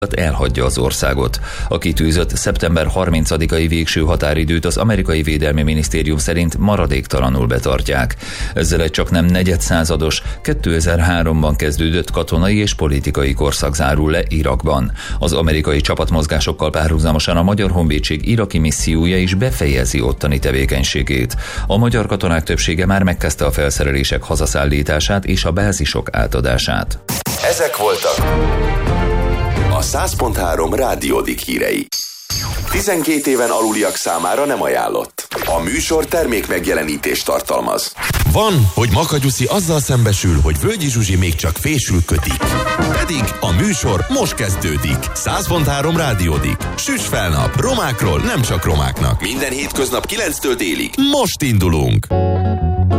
elhagyja az országot. A kitűzött szeptember 30-ai végső határidőt az amerikai Védelmi Minisztérium szerint maradéktalanul betartják. Ezzel egy csaknem negyedszázados, 2003-ban kezdődött katonai és politikai korszak zárul le Irakban. Az amerikai csapatmozgásokkal párhuzamosan a Magyar Honvédség iraki missziója is befejezi ottani tevékenységét. A magyar katonák többsége már megkezdte a felszerelések hazaszállítását és a bázisok átadását. Ezek voltak a 100.3 Rádiódik hírei. 12 éven aluliak számára nem ajánlott. A műsor termék megjelenítést tartalmaz. Van, hogy Makagyuszi azzal szembesül, hogy Völgyi Zsuzsi még csak fésül kötik. Pedig a műsor most kezdődik. 100.3 Rádiódik. Süss fel nap, romákról nem csak romáknak. Minden hétköznap 9-től délig. Most indulunk!